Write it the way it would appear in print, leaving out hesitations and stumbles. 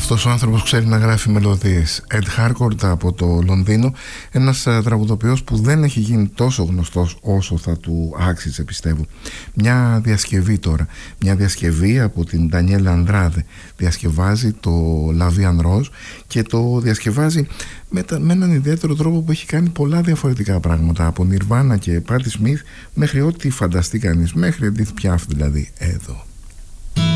Αυτός ο άνθρωπος ξέρει να γράφει μελωδίες. Ed Harcourt από το Λονδίνο, ένας τραγουδοποιός που δεν έχει γίνει τόσο γνωστός όσο θα του άξιζε, πιστεύω. Μια διασκευή τώρα, μια διασκευή από την Ντανιέλα Ανδράδε. Διασκευάζει το La Vie en Rose και το διασκευάζει με έναν ιδιαίτερο τρόπο που έχει κάνει πολλά διαφορετικά πράγματα, από Nirvana και Patti Smith μέχρι ό,τι φανταστεί κανείς, μέχρι Edith Piaf δηλαδή εδώ.